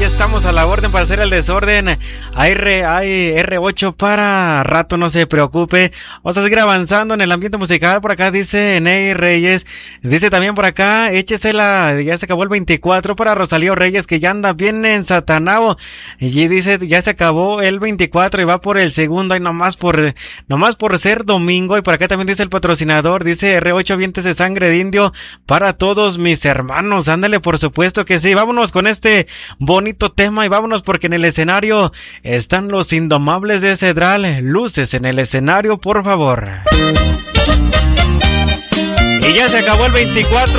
estamos a la orden para hacer el desorden. Hay R8 para rato, no se preocupe. Vamos a seguir avanzando en el ambiente musical. Por acá dice Ney Reyes. Dice también por acá, échesela, ya se acabó el 24 para Rosalío Reyes, que ya anda bien en Satanao. Y dice, ya se acabó el 24 y va por el segundo. Y nomás por ser domingo. Y por acá también dice el patrocinador, dice R8, vientes de sangre de indio para todos mis hermanos. Ándale, por supuesto que sí. Vámonos con este bonito tema y vámonos porque en el escenario están los Indomables de Cedral. Luces en el escenario, por favor. Y ya se acabó el 24.